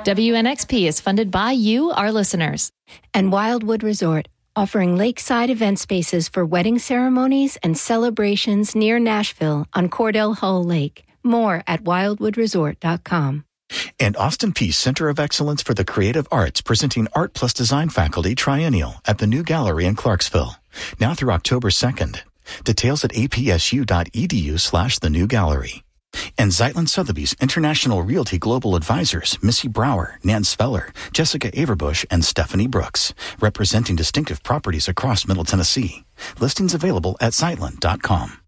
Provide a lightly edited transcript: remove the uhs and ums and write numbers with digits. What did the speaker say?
WNXP is funded by you, our listeners. And Wildwood Resort, offering lakeside event spaces for wedding ceremonies and celebrations near Nashville on Cordell Hull Lake. More at wildwoodresort.com. And Austin Peay Center of Excellence for the Creative Arts, presenting Art Plus Design Faculty Triennial at the New Gallery in Clarksville. Now through October 2nd. Details at apsu.edu/the New Gallery. And Zeitlin Sotheby's International Realty Global Advisors, Missy Brower, Nan Speller, Jessica Averbush, and Stephanie Brooks, representing distinctive properties across Middle Tennessee. Listings available at Zeitlin.com.